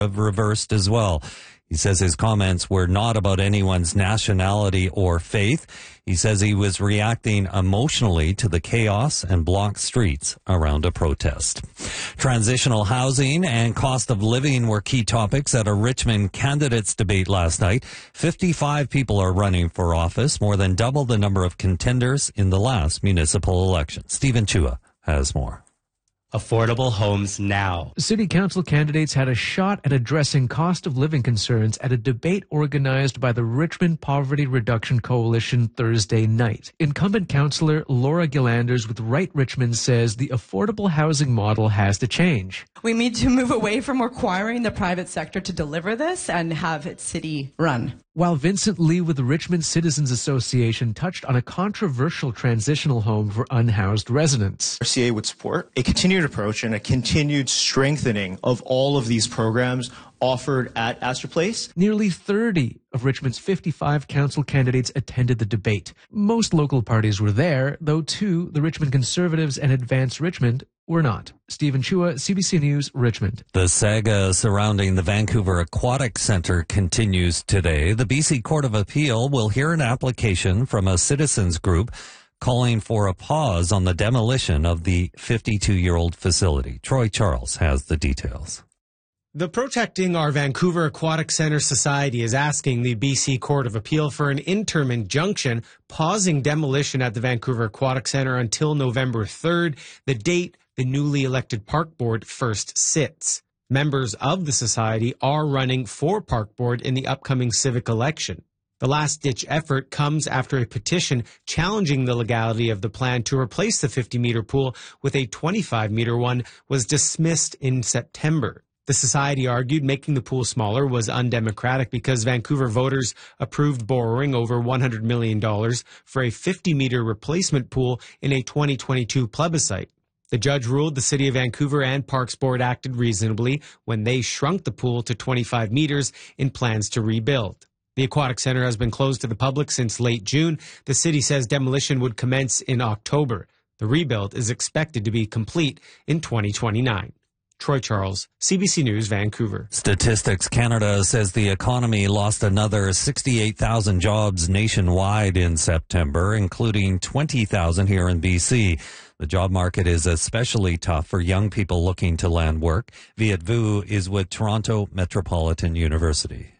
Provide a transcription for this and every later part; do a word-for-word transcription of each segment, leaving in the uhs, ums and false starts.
have reversed as well. He says his comments were not about anyone's nationality or faith. He says he was reacting emotionally to the chaos and blocked streets around a protest. Transitional housing and cost of living were key topics at a Richmond candidates debate last night. fifty-five people are running for office, more than double the number of contenders in the last municipal election. Stephen Chua has more. Affordable homes now. City council candidates had a shot at addressing cost of living concerns at a debate organized by the Richmond Poverty Reduction Coalition Thursday night. Incumbent councillor Laura Gillanders with Right Richmond says the affordable housing model has to change. We need to move away from requiring the private sector to deliver this and have it city run. While Vincent Lee with the Richmond Citizens Association touched on a controversial transitional home for unhoused residents. R C A would support a continued approach and a continued strengthening of all of these programs offered at Astor Place. Nearly thirty of Richmond's fifty-five council candidates attended the debate. Most local parties were there, though two, the Richmond Conservatives and Advance Richmond, were not. Stephen Chua, C B C News, Richmond. The saga surrounding the Vancouver Aquatic Centre continues today. The B C Court of Appeal will hear an application from a citizens group calling for a pause on the demolition of the fifty-two-year-old facility. Troy Charles has the details. The Protecting Our Vancouver Aquatic Centre Society is asking the B C Court of Appeal for an interim injunction pausing demolition at the Vancouver Aquatic Centre until November third, the date the newly elected Park Board first sits. Members of the Society are running for Park Board in the upcoming civic election. The last-ditch effort comes after a petition challenging the legality of the plan to replace the fifty-meter pool with a twenty-five-meter one was dismissed in September. The Society argued making the pool smaller was undemocratic because Vancouver voters approved borrowing over one hundred million dollars for a fifty-meter replacement pool in a twenty twenty-two plebiscite. The judge ruled the City of Vancouver and Parks Board acted reasonably when they shrunk the pool to twenty-five meters in plans to rebuild. The Aquatic Centre has been closed to the public since late June. The city says demolition would commence in October. The rebuild is expected to be complete in twenty twenty-nine. Troy Charles, C B C News, Vancouver. Statistics Canada says the economy lost another sixty-eight thousand jobs nationwide in September, including twenty thousand here in B C. The job market is especially tough for young people looking to land work. Viet Vu is with Toronto Metropolitan University.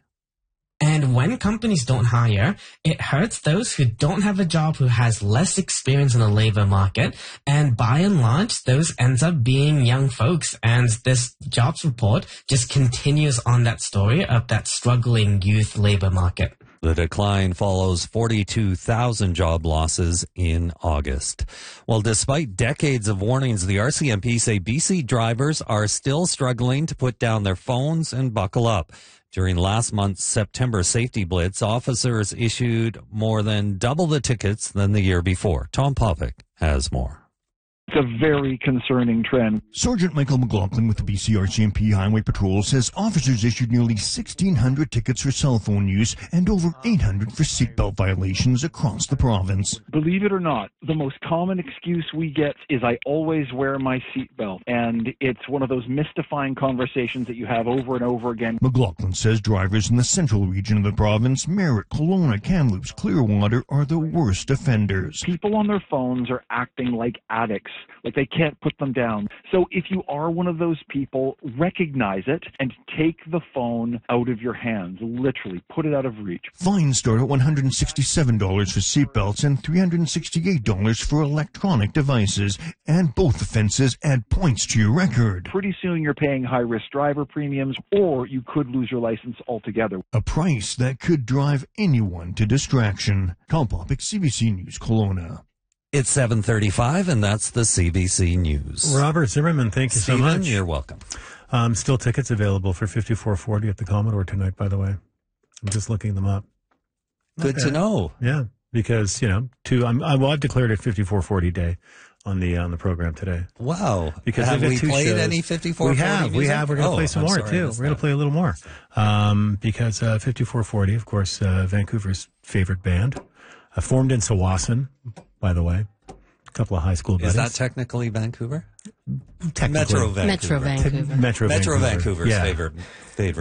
And when companies don't hire, it hurts those who don't have a job who has less experience in the labor market. And by and large, those ends up being young folks. And this jobs report just continues on that story of that struggling youth labor market. The decline follows forty-two thousand job losses in August. Well, despite decades of warnings, the R C M P say B C drivers are still struggling to put down their phones and buckle up. During last month's September safety blitz, officers issued more than double the tickets than the year before. Tom Popick has more. It's a very concerning trend. Sergeant Michael McLaughlin with the B C R C M P Highway Patrol says officers issued nearly sixteen hundred tickets for cell phone use and over eight hundred for seatbelt violations across the province. Believe it or not, the most common excuse we get is I always wear my seatbelt. And it's one of those mystifying conversations that you have over and over again. McLaughlin says drivers in the central region of the province, Merritt, Kelowna, Kamloops, Clearwater, are the worst offenders. People on their phones are acting like addicts, like they can't put them down. So if you are one of those people, recognize it and take the phone out of your hands. Literally, put it out of reach. Fines start at one hundred sixty-seven dollars for seatbelts and three hundred sixty-eight dollars for electronic devices, and both offenses add points to your record. Pretty soon you're paying high-risk driver premiums, or you could lose your license altogether. A price that could drive anyone to distraction. Tom Popick, C B C News, Kelowna. It's seven thirty-five, and that's the C B C News. Robert Zimmerman, thank you Stephen, so much. You're welcome. Um, still tickets available for fifty-four forty at the Commodore tonight, by the way. I'm just looking them up. Good Okay. to know. Yeah, because, you know, two, I'm, I, well, I've declared it fifty-four forty day on the on the program today. Wow. Because have they've got we two played shows. any fifty-four We forty have, we music? have. We're going to Oh, play some I'm more, sorry, I too. We're missed going to that. play a little more. Um, because uh, fifty-four forty, of course, uh, Vancouver's favorite band, uh, formed in Tsawwassen, by the way. A couple of high school buddies. Is that technically Vancouver? Technically. Metro Vancouver. Metro Vancouver. Metro Metro Vancouver. Vancouver's Yeah. favorite favorite